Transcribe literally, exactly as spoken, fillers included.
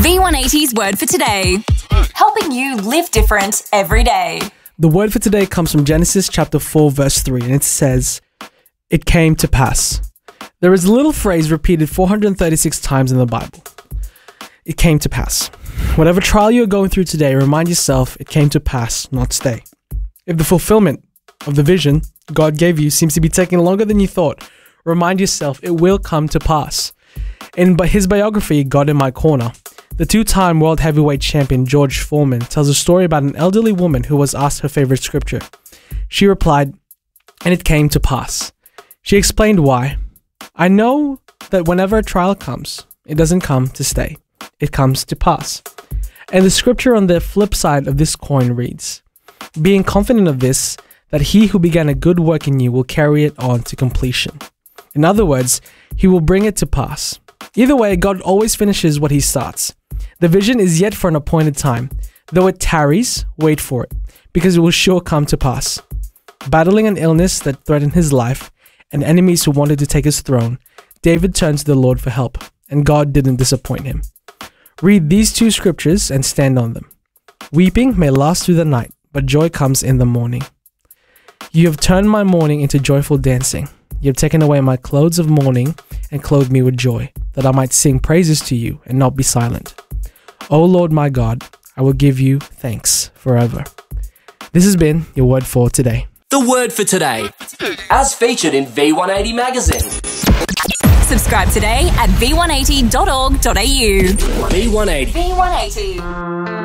V one eighty's word for today. Helping you live different every day. The word for today comes from Genesis chapter four, verse three, and it says, "It came to pass." There is a little phrase repeated four hundred thirty-six times in the Bible. It came to pass. Whatever trial you're going through today, remind yourself it came to pass, not stay. If the fulfillment of the vision God gave you seems to be taking longer than you thought, remind yourself it will come to pass. In his biography, God in My Corner, the two-time world heavyweight champion George Foreman tells a story about an elderly woman who was asked her favorite scripture. She replied, "And it came to pass." She explained why. "I know that whenever a trial comes, it doesn't come to stay. It comes to pass." And the scripture on the flip side of this coin reads, "Being confident of this, that he who began a good work in you will carry it on to completion." In other words, he will bring it to pass. Either way, God always finishes what he starts. The vision is yet for an appointed time. Though it tarries, wait for it, because it will sure come to pass. Battling an illness that threatened his life and enemies who wanted to take his throne, David turned to the Lord for help, and God didn't disappoint him. Read these two scriptures and stand on them. "Weeping may last through the night, but joy comes in the morning. You have turned my mourning into joyful dancing. You have taken away my clothes of mourning and clothed me with joy, that I might sing praises to you and not be silent. O Lord my God, I will give you thanks forever." This has been your word for today. The word for today, as featured in V one eighty magazine. Subscribe today at v one eighty dot org dot a u. V one eighty. V one eighty.